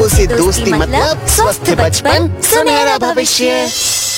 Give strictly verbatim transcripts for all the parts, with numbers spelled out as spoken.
फूलों से दोस्ती मतलब स्वस्थ बचपन सुनहरा भविष्य।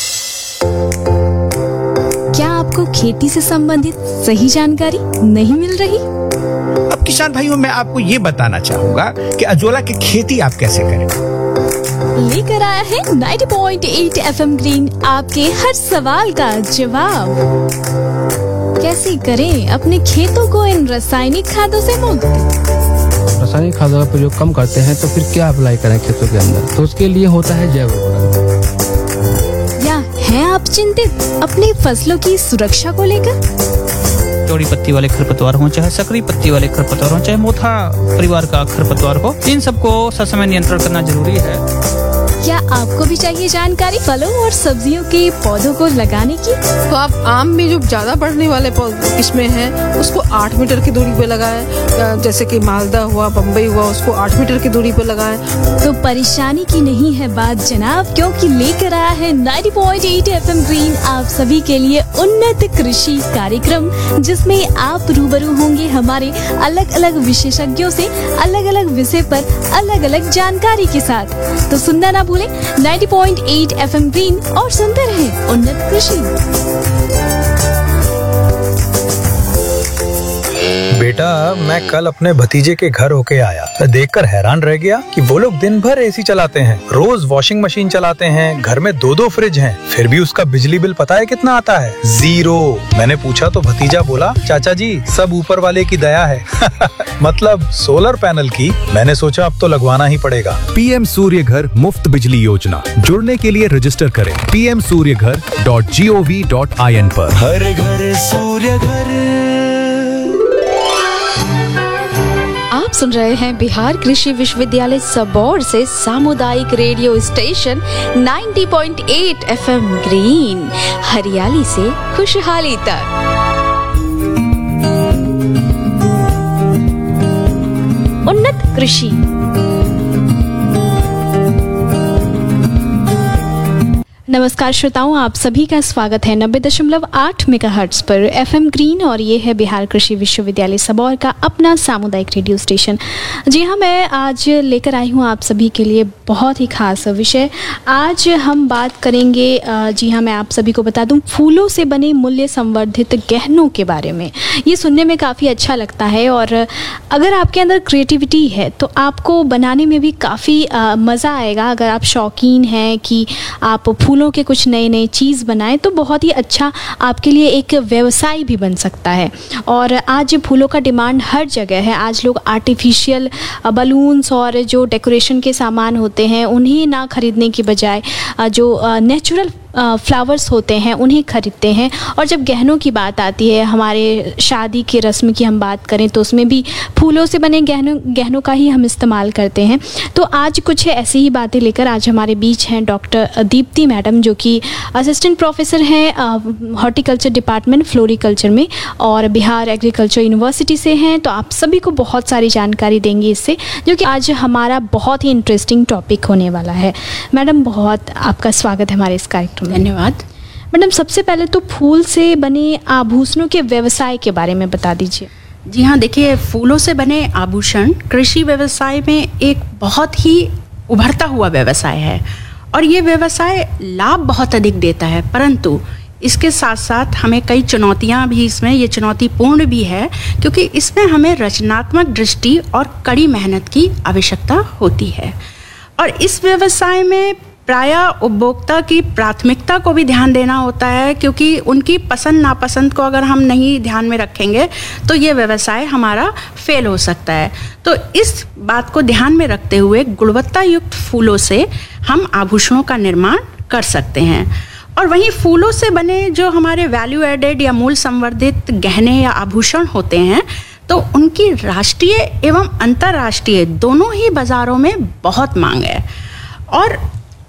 क्या आपको खेती से संबंधित सही जानकारी नहीं मिल रही? अब किसान भाइयों, मैं आपको ये बताना चाहूँगा कि अजोला की खेती आप कैसे करें। लेकर आया है नब्बे पॉइंट आठ एफएम ग्रीन आपके हर सवाल का जवाब। कैसे करें अपने खेतों को इन रासायनिक खादों से मुक्त? रासायनिक खादों का प्रयोग कम करते हैं तो फिर क्या अप्लाई करें खेतों के अंदर? तो उसके लिए होता है जैव उर्वरक। या हैं आप चिंतित अपनी फसलों की सुरक्षा को लेकर? चौड़ी पत्ती वाले खरपतवार हो, चाहे सकरी पत्ती वाले खरपतवार हो, चाहे मोथा परिवार का खरपतवार हो, इन सबको ससमय नियंत्रण करना जरूरी है। क्या आपको भी चाहिए जानकारी फलों और सब्जियों के पौधों को लगाने की? तो आप आम में जो ज्यादा बढ़ने वाले किस्में हैं उसको आठ मीटर की दूरी पे लगाएं, जैसे कि मालदा हुआ, बम्बई हुआ, उसको आठ मीटर की दूरी पे लगाएं। तो परेशानी की नहीं है बात जनाब, क्योंकि लेकर आया है नब्बे पॉइंट आठ एफएम ग्रीन आप सभी के लिए उन्नत कृषि कार्यक्रम, जिसमें आप रूबरू होंगे हमारे अलग अलग विशेषज्ञों से अलग अलग विषय पर अलग अलग जानकारी के साथ। तो सुनना ना भूलें नब्बे पॉइंट आठ एफएम ग्रीन और सुनते रहें उन्नत कृषि। बेटा, मैं कल अपने भतीजे के घर होके आया, देखकर हैरान रह गया कि वो लोग दिन भर एसी चलाते हैं, रोज वॉशिंग मशीन चलाते हैं, घर में दो दो फ्रिज हैं, फिर भी उसका बिजली बिल पता है कितना आता है? जीरो। मैंने पूछा तो भतीजा बोला, चाचा जी सब ऊपर वाले की दया है। मतलब सोलर पैनल की। मैंने सोचा अब तो लगवाना ही पड़ेगा। पीएम सूर्य घर मुफ्त बिजली योजना, जुड़ने के लिए रजिस्टर करें पी एम सूर्य घर dot G O V dot I N पर। हर घर सूर्य घर। आप सुन रहे हैं बिहार कृषि विश्वविद्यालय सबौर से सामुदायिक रेडियो स्टेशन नब्बे पॉइंट आठ एफएम ग्रीन, हरियाली से खुशहाली तक। उन्नत कृषि। नमस्कार श्रोताओं, आप सभी का स्वागत है नब्बे दशमलव आठ मेगाहर्ट्ज पर एफएम ग्रीन और ये है बिहार कृषि विश्वविद्यालय सबौर का अपना सामुदायिक रेडियो स्टेशन। जी हाँ, मैं आज लेकर आई हूँ आप सभी के लिए बहुत ही खास विषय। आज हम बात करेंगे, जी हाँ मैं आप सभी को बता दूँ, फूलों से बने मूल्य संवर्धित गहनों के बारे में। ये सुनने में काफ़ी अच्छा लगता है और अगर आपके अंदर क्रिएटिविटी है तो आपको बनाने में भी काफ़ी मज़ा आएगा। अगर आप शौकीन हैं कि आप फूल फूलों के कुछ नए नए चीज़ बनाएं तो बहुत ही अच्छा आपके लिए एक व्यवसाय भी बन सकता है। और आज फूलों का डिमांड हर जगह है। आज लोग आर्टिफिशियल बलून्स और जो डेकोरेशन के सामान होते हैं उन्हें ना खरीदने की बजाय जो नेचुरल फ्लावर्स होते हैं उन्हें खरीदते हैं। और जब गहनों की बात आती है, हमारे शादी की रस्म की हम बात करें तो उसमें भी फूलों से बने गहनों गहनों का ही हम इस्तेमाल करते हैं। तो आज कुछ ऐसी ही बातें लेकर आज हमारे बीच हैं डॉक्टर दीप्ति मैडम, जो कि असिस्टेंट प्रोफेसर हैं हॉर्टिकल्चर डिपार्टमेंट फ्लोरिकल्चर में और बिहार एग्रीकल्चर यूनिवर्सिटी से हैं। तो आप सभी को बहुत सारी जानकारी देंगी इससे, जो कि आज हमारा बहुत ही इंटरेस्टिंग टॉपिक होने वाला है। मैडम, बहुत आपका स्वागत है हमारे इस कार्यक्रम। धन्यवाद। मैडम, सबसे पहले तो फूल से बने आभूषणों के व्यवसाय के बारे में बता दीजिए। जी हाँ, देखिए, फूलों से बने आभूषण कृषि व्यवसाय में एक बहुत ही उभरता हुआ व्यवसाय है और ये व्यवसाय लाभ बहुत अधिक देता है, परंतु इसके साथ साथ हमें कई चुनौतियां भी इसमें ये चुनौतीपूर्ण भी है, क्योंकि इसमें हमें रचनात्मक दृष्टि और कड़ी मेहनत की आवश्यकता होती है। और इस व्यवसाय में प्रायः उपभोक्ता की प्राथमिकता को भी ध्यान देना होता है, क्योंकि उनकी पसंद नापसंद को अगर हम नहीं ध्यान में रखेंगे तो ये व्यवसाय हमारा फेल हो सकता है। तो इस बात को ध्यान में रखते हुए गुणवत्ता युक्त फूलों से हम आभूषणों का निर्माण कर सकते हैं। और वहीं फूलों से बने जो हमारे वैल्यू एडेड या मूल संवर्धित गहने या आभूषण होते हैं, तो उनकी राष्ट्रीय एवं अंतर्राष्ट्रीय दोनों ही बाज़ारों में बहुत मांग है। और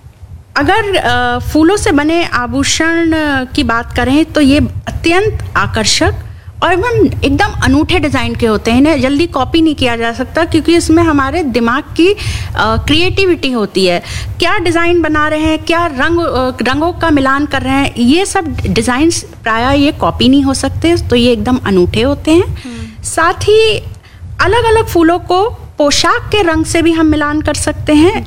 अगर फूलों से बने आभूषण की बात करें तो ये अत्यंत आकर्षक और एकदम अनूठे डिज़ाइन के होते हैं। इन्हें जल्दी कॉपी नहीं किया जा सकता, क्योंकि इसमें हमारे दिमाग की क्रिएटिविटी होती है। क्या डिज़ाइन बना रहे हैं, क्या रंग रंगों का मिलान कर रहे हैं, ये सब डिज़ाइंस प्रायः ये कॉपी नहीं हो सकते, तो ये एकदम अनूठे होते हैं। साथ ही अलग अलग फूलों को पोशाक के रंग से भी हम मिलान कर सकते हैं।